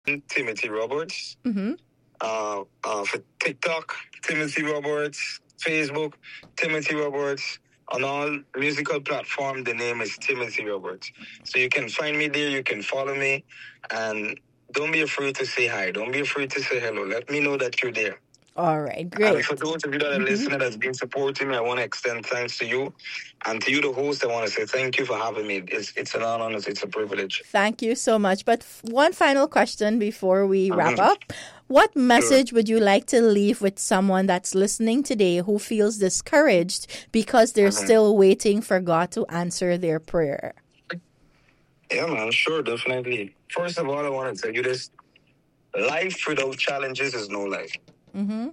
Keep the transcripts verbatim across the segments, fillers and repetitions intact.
Timothy Roberts. Mm-hmm. Uh, uh, for TikTok, Timothy Roberts. Facebook, Timothy Roberts. On all musical platform, the name is Timothy Roberts. So you can find me there. You can follow me, and don't be afraid to say hi. Don't be afraid to say hello. Let me know that you're there. All right, And great. for those of you that are Mhm. listening, that's been supporting me, I want to extend thanks to you. And to you, the host, I want to say thank you for having me. It's it's an honor, it's a privilege. Thank you so much. But f- one final question before we wrap Mhm. up. What message would you like to leave with someone that's listening today who feels discouraged because they're Mhm. still waiting for God to answer their prayer? Yeah, man, sure, definitely. First of all, I want to tell you this. Life without challenges is no life. Mm-hmm.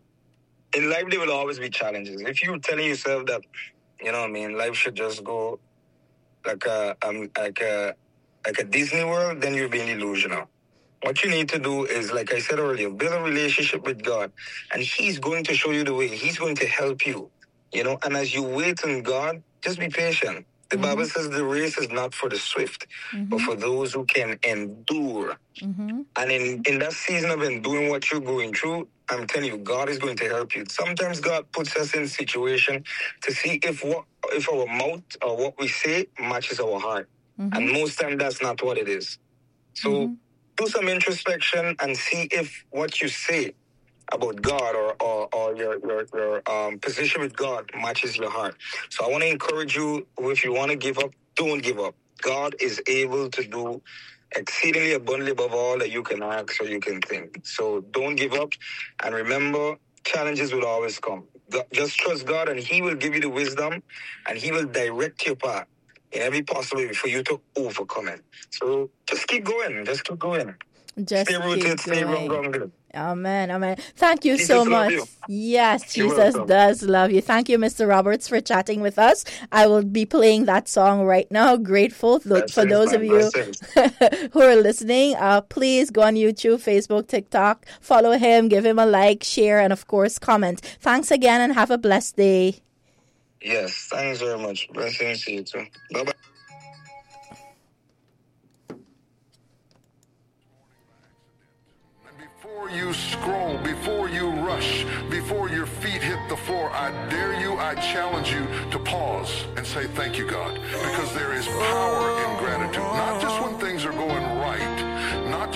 In life, there will always be challenges. If you're telling yourself that, you know what I mean, life should just go like a, um, like a, like a Disney World, then you're being delusional. What you need to do is, like I said earlier, build a relationship with God, and He's going to show you the way. He's going to help you, you know. And as you wait on God, just be patient. The Mhm. Bible says the race is not for the swift, but Mhm. for those who can endure. Mm-hmm. And in, in that season of enduring what you're going through, I'm telling you, God is going to help you. Sometimes God puts us in situation to see if what if our mouth or what we say matches our heart. Mhm. And most time that's not what it is. So Mhm. do some introspection and see if what you say about God or, or, or your, your, your um, position with God matches your heart. So I want to encourage you, if you want to give up, don't give up. God is able to do exceedingly abundantly above all that you can ask or you can think. So don't give up. And remember, challenges will always come. God, just trust God and He will give you the wisdom and He will direct your path in every possible way for you to overcome it. So just keep going. Just keep going. Just Stay rooted, keep stay going. grounded. Amen. Amen. Thank you Jesus so love much. you. Yes, You're Jesus welcome. does love you. Thank you, Mister Roberts, for chatting with us. I will be playing that song right now. Grateful. Th- For Blessings, those of man, you blessings. who are listening, uh, please go on YouTube, Facebook, TikTok, follow him, give him a like, share, and of course, comment. Thanks again and have a blessed day. Yes, thanks very much. Blessings to you too. Bye bye. Before you scroll, before you rush, before your feet hit the floor, I dare you, I challenge you to pause and say thank you, God, because there is power in gratitude, not just when things are going